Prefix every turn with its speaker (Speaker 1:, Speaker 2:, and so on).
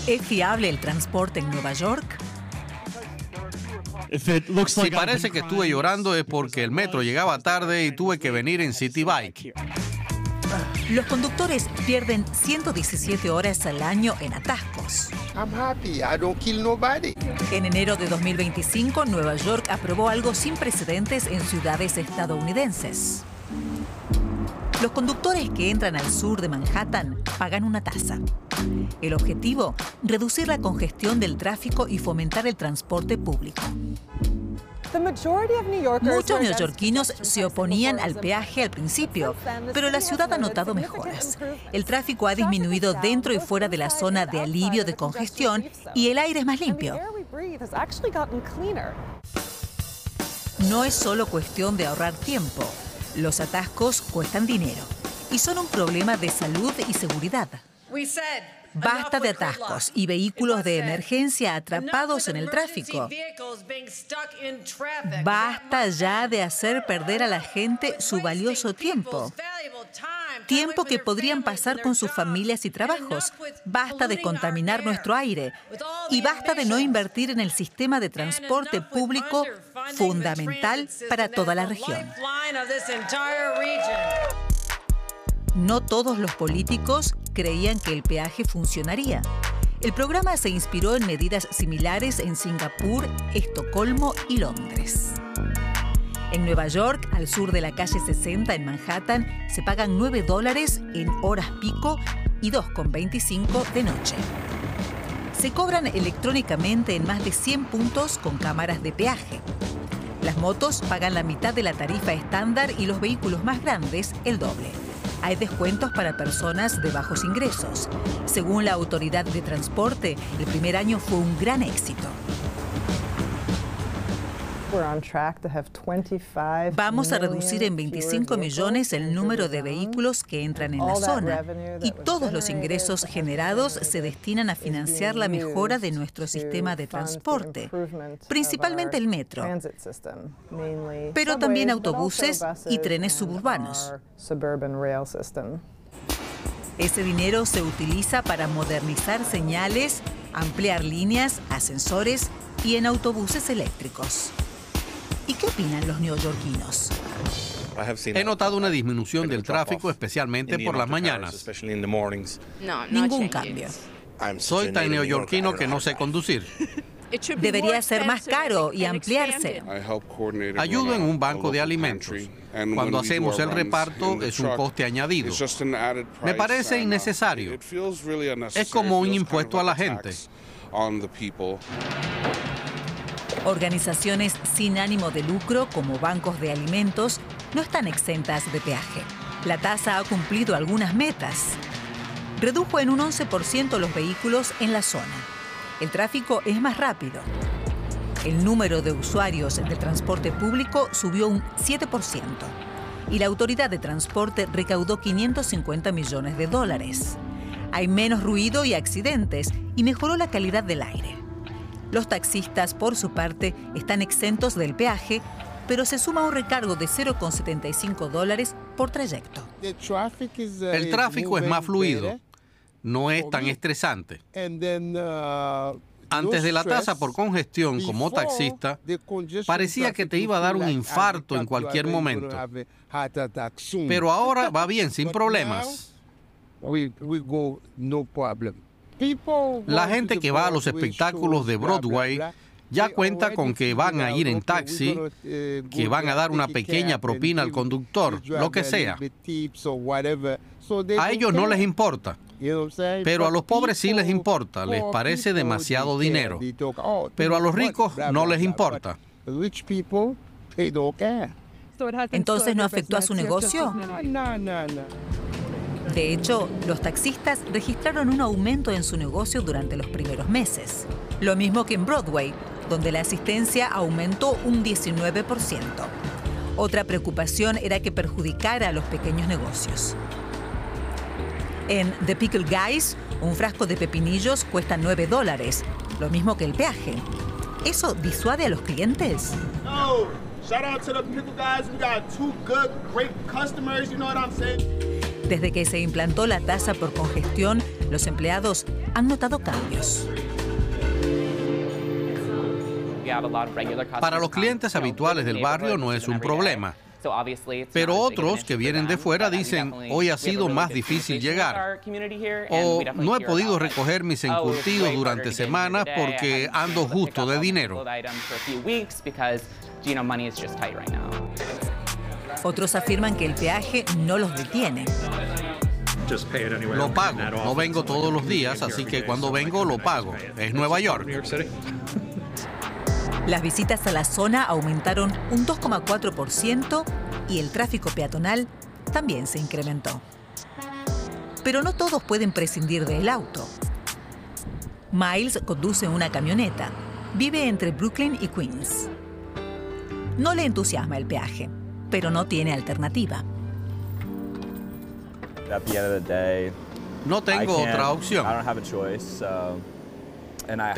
Speaker 1: ¿Es fiable el transporte en Nueva York?
Speaker 2: Si parece que estuve llorando es porque el metro llegaba tarde y tuve que venir en City Bike.
Speaker 1: Los conductores pierden 117 horas al año en atascos. En enero de 2025, Nueva York aprobó algo sin precedentes en ciudades estadounidenses. Los conductores que entran al sur de Manhattan pagan una tasa. El objetivo, reducir la congestión del tráfico y fomentar el transporte público. Muchos neoyorquinos se oponían al peaje al principio, pero la ciudad ha notado mejoras. El tráfico ha disminuido dentro y fuera de la zona de alivio de congestión y el aire es más limpio. No es solo cuestión de ahorrar tiempo. Los atascos cuestan dinero y son un problema de salud y seguridad. Basta de atascos y vehículos de emergencia atrapados en el tráfico. Basta ya de hacer perder a la gente su valioso tiempo. Tiempo que podrían pasar con sus familias y trabajos. Basta de contaminar nuestro aire. Y basta de no invertir en el sistema de transporte público fundamental para toda la región. No todos los políticos creían que el peaje funcionaría. El programa se inspiró en medidas similares en Singapur, Estocolmo y Londres. En Nueva York, al sur de la calle 60 en Manhattan, se pagan $9 en horas pico y $2,25 de noche. Se cobran electrónicamente en más de 100 puntos con cámaras de peaje. Las motos pagan la mitad de la tarifa estándar y los vehículos más grandes el doble. Hay descuentos para personas de bajos ingresos. Según la Autoridad de Transporte, el primer año fue un gran éxito. Vamos a reducir en 25 millones el número de vehículos que entran en la zona y todos los ingresos generados se destinan a financiar la mejora de nuestro sistema de transporte, principalmente el metro, pero también autobuses y trenes suburbanos. Ese dinero se utiliza para modernizar señales, ampliar líneas, ascensores y en autobuses eléctricos. ¿Y qué opinan los neoyorquinos?
Speaker 2: He notado una disminución del tráfico, especialmente por las mañanas.
Speaker 1: Ningún cambio.
Speaker 2: Soy tan neoyorquino que no sé conducir.
Speaker 1: Debería ser más caro y ampliarse.
Speaker 2: Ayudo en un banco de alimentos. Cuando hacemos el reparto es un coste añadido. Me parece innecesario. Es como un impuesto a la gente.
Speaker 1: Organizaciones sin ánimo de lucro, como bancos de alimentos, no están exentas de peaje. La tasa ha cumplido algunas metas. Redujo en un 11% los vehículos en la zona. El tráfico es más rápido. El número de usuarios del transporte público subió un 7%. Y la Autoridad de Transporte recaudó $550 millones. Hay menos ruido y accidentes y mejoró la calidad del aire. Los taxistas, por su parte, están exentos del peaje, pero se suma un recargo de $0,75 por trayecto.
Speaker 2: El tráfico es más fluido, no es tan estresante. Antes de la tasa por congestión como taxista, parecía que te iba a dar un infarto en cualquier momento. Pero ahora va bien, sin problemas. La gente que va a los espectáculos de Broadway ya cuenta con que van a ir en taxi, que van a dar una pequeña propina al conductor, lo que sea. A ellos no les importa, pero a los pobres sí les importa, les parece demasiado dinero. Pero a los ricos no les importa.
Speaker 1: ¿Entonces no afectó a su negocio? De hecho, los taxistas registraron un aumento en su negocio durante los primeros meses. Lo mismo que en Broadway, donde la asistencia aumentó un 19%. Otra preocupación era que perjudicara a los pequeños negocios. En The Pickle Guys, un frasco de pepinillos cuesta $9, lo mismo que el peaje. ¿Eso disuade a los clientes?
Speaker 3: No. Shout out to the Pickle Guys. We got two great customers, you know what I'm saying?
Speaker 1: Desde que se implantó la tasa por congestión, Los empleados han notado cambios.
Speaker 2: Para los clientes habituales del barrio no es un problema. Pero otros que vienen de fuera dicen, hoy ha sido más difícil llegar. O no he podido recoger mis encurtidos durante semanas porque ando justo de dinero.
Speaker 1: Otros afirman que el peaje no los detiene.
Speaker 2: Lo pago. No vengo todos los días, así que cuando vengo lo pago. Es Nueva York.
Speaker 1: Las visitas a la zona aumentaron un 2,4% y el tráfico peatonal también se incrementó. Pero no todos pueden prescindir del auto. Miles conduce una camioneta. Vive entre Brooklyn y Queens. No le entusiasma el peaje, pero no tiene alternativa.
Speaker 2: No tengo otra opción.